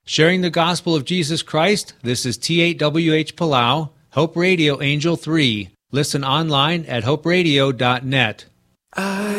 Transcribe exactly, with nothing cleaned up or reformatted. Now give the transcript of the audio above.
Sharing the gospel of Jesus Christ, this is T eight W H Palau, Hope Radio Angel three. Listen online at hope radio dot net. I